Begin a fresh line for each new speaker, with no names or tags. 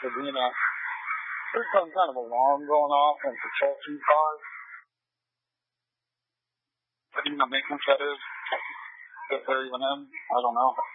there's some kind of alarm going off in patrol cars. What do you know, maintenance that is? If they're even in, I don't know.